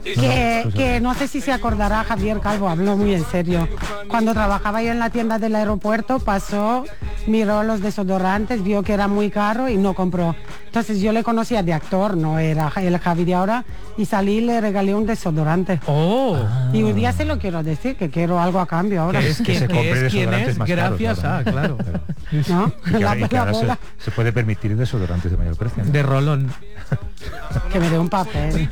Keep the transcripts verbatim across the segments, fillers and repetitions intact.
Que, que no sé si se acordará, Javier Calvo, habló muy en serio. Cuando trabajaba ahí en la tienda del aeropuerto, pasó, miró los desodorantes, vio que era muy caro y no compró. Entonces yo le conocía de actor, no era el Javi de ahora, y salí y le regalé un desodorante. Oh. Y un día se lo quiero decir, que quiero algo a cambio ahora. Que es, que, se que compre es quien desodorantes es más gracias caros, a, claro. ¿No? Y que La- ahora, y que la ahora bola. se, se puede permitir desodorantes de mayor precio, ¿no? De rolón. Que me dé un papel.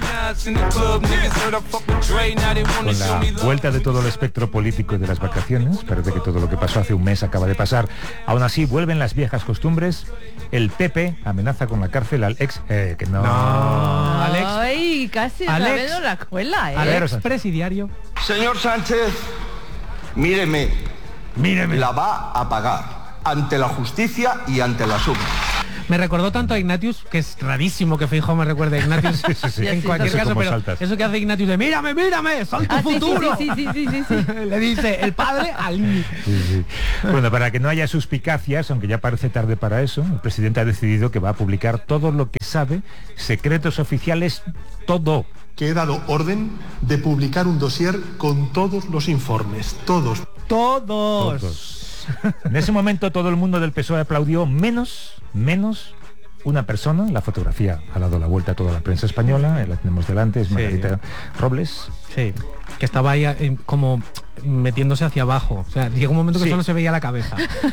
Con la vuelta de todo el espectro político y de las vacaciones, parece que todo lo que pasó hace un mes acaba de pasar. Aún así, vuelven las viejas costumbres. El P P amenaza con la cárcel al ex... Eh, que no... No, Alex. Ay, casi Alex. Alex, la escuela, ¿eh? Alex, presidiario. Señor Sánchez, míreme, Míreme. la va a pagar ante la justicia y ante la suma. Me recordó tanto a Ignatius, que es rarísimo que Feijóo me recuerde a Ignatius. Sí, sí, sí. En Sí, cualquier no sé caso, cómo pero saltas. eso que hace Ignatius de mírame, mírame, soy tu Ah, sí, sí, futuro. sí, sí, sí, sí, sí. Le dice el padre al niño. Sí, sí. Bueno, para que no haya suspicacias, aunque ya parece tarde para eso, el presidente ha decidido que va a publicar todo lo que sabe, secretos oficiales, todo. Que he dado orden de publicar un dossier con todos los informes, todos. Todos. Todos. En ese momento todo el mundo del P S O E aplaudió, menos, menos una persona. La fotografía ha dado la vuelta a toda la prensa española, la tenemos delante, es Margarita Robles. Sí, que estaba ahí eh, como metiéndose hacia abajo. O sea, llegó un momento que Sí. solo se veía la cabeza.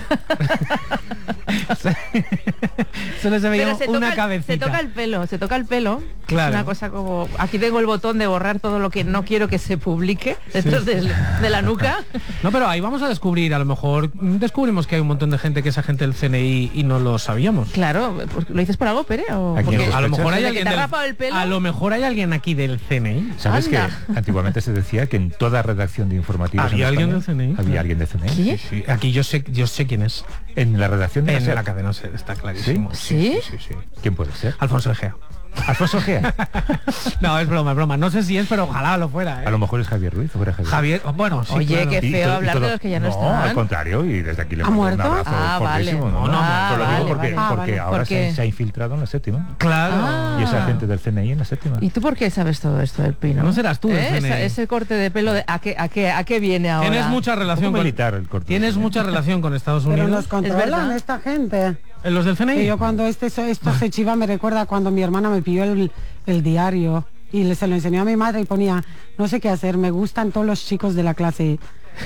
Solo se veía Pero se una toca, cabecita. se toca el pelo, se toca el pelo. Claro. Es una cosa como... Aquí tengo el botón de borrar todo lo que no quiero que se publique dentro de, de la nuca. No, pero ahí vamos a descubrir, a lo mejor descubrimos que hay un montón de gente que es agente del C N I y no lo sabíamos. Claro, pues, ¿lo dices por algo, Pere? ¿O ¿A quién porque- lo A lo mejor hay ¿Desde que alguien te ha del, rapado el pelo? a lo mejor hay alguien aquí del C N I. ¿Sabes Anda. que antiguamente se decía que en toda redacción de informativos ¿Había en alguien España del C N I? había Claro. alguien del C N I? ¿Qué? Sí, aquí yo sé, yo sé quién es. En la redacción de la En SER. la cadena SER, está clarísimo. ¿Sí? Sí, sí, sí. ¿Quién puede ser? Alfonso Egea. Alfonso Gea. No, es broma, es broma. No sé si es, pero ojalá lo fuera, ¿eh? A lo mejor es Javier Ruiz o fuera Javier. Javier, oh, bueno, sí, Oye, claro. qué Y feo todo- y hablar de todo- los que ya no, no, están. al contrario, y desde aquí le ¿Ha mando un muerto? abrazo Ah, vale. fortísimo. No, no, Ah, pero lo digo vale, porque, vale. porque Ah, vale. ahora ¿Por se, qué? se ha infiltrado en la séptima. Claro. Ah. Y es agente del C N I en la séptima. ¿Y tú por qué sabes todo esto del Pino? No serás tú del ¿Eh? C N I. Esa- ese corte de pelo, de, ¿a, qué, a, qué, ¿a qué viene ahora? Tienes mucha Un relación poco con militar el corte. Tienes mucha relación con Estados Pero Unidos. nos controlan verdad. esta gente. ¿En los del C N I? Y yo cuando este, esto se chiva me recuerda cuando mi hermana me pidió el, el diario y le, se lo enseñó a mi madre y ponía, no sé qué hacer, me gustan todos los chicos de la clase.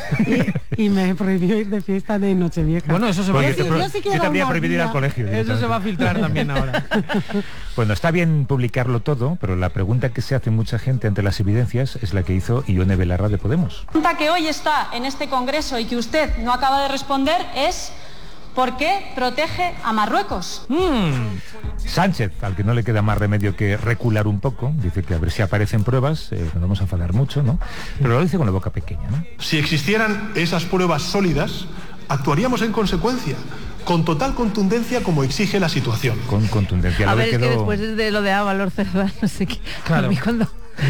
Y, y me prohibió ir de fiesta de Nochevieja. Bueno, eso se va a Porque Yo te sí- pro- yo sí yo quiero te habría una prohibido ir al vida. colegio. Eso se va a filtrar también ahora. Bueno, está bien publicarlo todo, pero la pregunta que se hace mucha gente ante las evidencias es la que hizo Ione Belarra de Podemos. La pregunta que hoy está en este Congreso y que usted no acaba de responder es ¿por qué protege a Marruecos? Sánchez, al que no le queda más remedio que recular un poco, dice que a ver si aparecen pruebas, eh, nos vamos a enfadar mucho, ¿no? Pero lo dice con la boca pequeña, ¿no? Si existieran esas pruebas sólidas, actuaríamos en consecuencia, con total contundencia como exige la situación. Con contundencia. A Lo ver, le es que quedó- después de lo de Ábalos Cerdán, no sé qué. Claro. A mí cuando...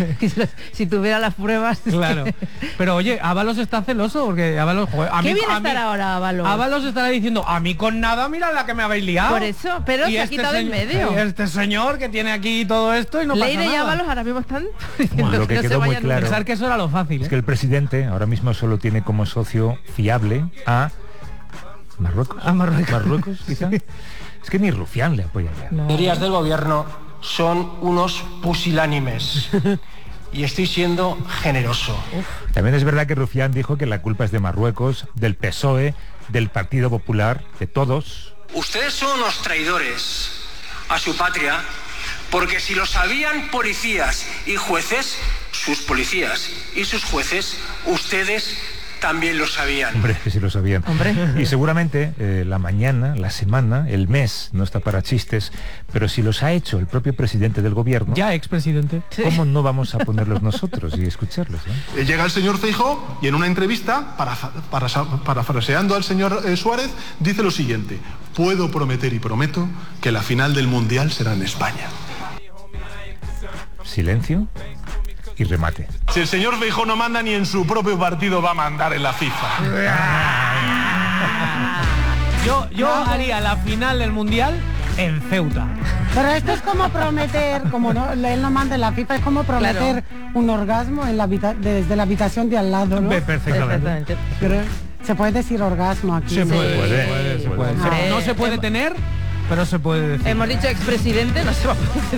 si tuviera las pruebas... es Claro. que- Pero oye, Ábalos está celoso porque Ábalos... joder, a ¿Qué mí- viene a estar mí- ahora Ábalos? Ábalos estará diciendo, a mí con nada, mira la que me habéis liado. Por eso, pero Y se ha este quitado en señor- medio. y Este señor que tiene aquí todo esto y no Leire pasa y nada. Ábalos ahora mismo están diciendo Bueno, lo que no se quedó muy vayan claro- Pensar que eso era lo fácil, Es ¿eh? que el presidente ahora mismo solo tiene como socio fiable a Marruecos. A Marruecos. Marruecos, quizá. Es que ni Rufián le apoyaría. Señorías del gobierno son unos pusilánimes y estoy siendo generoso. También es verdad que Rufián dijo que la culpa es de Marruecos, del P S O E, del Partido Popular, de todos. Ustedes son unos traidores a su patria porque si lo sabían policías y jueces, sus policías y sus jueces, ustedes también lo sabían. Hombre, que sí lo sabían. Hombre. Y seguramente eh, la mañana, la semana, el mes, no está para chistes, pero si los ha hecho el propio presidente del gobierno, Ya expresidente. ¿cómo no vamos a ponerlos nosotros y escucharlos? ¿Eh? Eh, Llega el señor Feijóo y en una entrevista, para, para, parafraseando al señor eh, Suárez, dice lo siguiente: puedo prometer y prometo que la final del Mundial será en España. Silencio y remate. Si el señor Feijóo no manda, ni en su propio partido va a mandar en la FIFA. Yo, yo haría la final del Mundial en Ceuta. Pero esto es como prometer, como no, él no manda en la FIFA, es como prometer claro. un orgasmo en la habita desde la habitación de al lado, ¿no? Perfectamente. Pero se puede decir orgasmo aquí. Se ¿no? puede, se puede, se puede, se puede. Ah, no eh, se puede eh, tener, pero se puede decir. Hemos dicho expresidente, no se va a poder